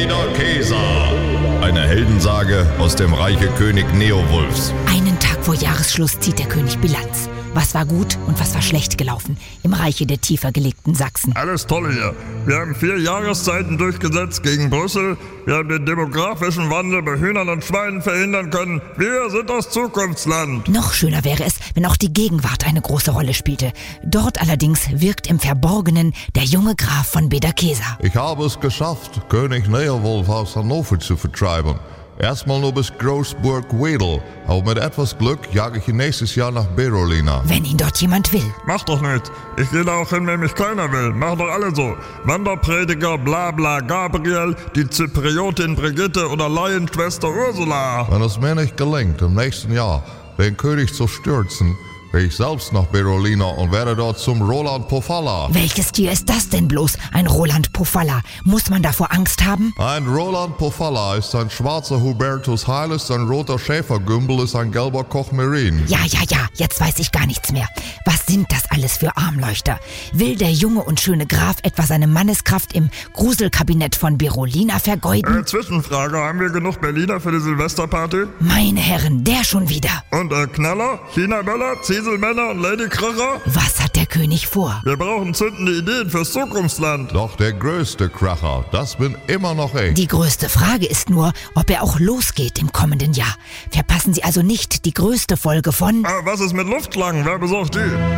Beda Kesa. Eine Heldensage aus dem Reiche König Neowulfs. Einen Tag vor Jahresschluss zieht der König Bilanz. Was war gut und was war schlecht gelaufen im Reiche der tiefer gelegten Sachsen? Alles toll hier. Wir haben 4 Jahreszeiten durchgesetzt gegen Brüssel. Wir haben den demografischen Wandel bei Hühnern und Schweinen verhindern können. Wir sind das Zukunftsland. Noch schöner wäre es, wenn auch die Gegenwart eine große Rolle spielte. Dort allerdings wirkt im Verborgenen der junge Graf von Beda Kesa. Ich habe es geschafft, König Neowulf aus Hannover zu vertreiben. Erstmal nur bis Großburg Wedel, aber mit etwas Glück jage ich ihn nächstes Jahr nach Berolina. Wenn ihn dort jemand will. Mach doch nicht. Ich gehe da auch hin, wenn mich keiner will. Machen doch alle so. Wanderprediger, Blabla, Gabriel, die Zypriotin Brigitte oder Laienschwester Ursula. Wenn es mir nicht gelingt, im nächsten Jahr den König zu stürzen, gehe ich selbst nach Berolina und werde dort zum Roland Pofalla. Welches Tier ist das denn bloß? Ein Roland Pofalla. Muss man davor Angst haben? Ein Roland Pofalla ist ein schwarzer Hubertus Heiles, ein roter Schäfergümbel ist ein gelber Kochmerin. Ja, jetzt weiß ich gar nichts mehr. Was sind das alles für Armleuchter? Will der junge und schöne Graf etwa seine Manneskraft im Gruselkabinett von Berolina vergeuden? Zwischenfrage, haben wir genug Berliner für die Silvesterparty? Meine Herren, der schon wieder. Und Knaller, China-Böller, Zieselmänner und Lady Kracher? Was hat der König vor? Wir brauchen zündende Ideen fürs Zukunftsland. Doch der größte Kracher, das bin immer noch ich. Die größte Frage ist nur, ob er auch losgeht im kommenden Jahr. Verpassen Sie also nicht die größte Folge von... Was ist mit Luftschlangen? Wer besorgt die?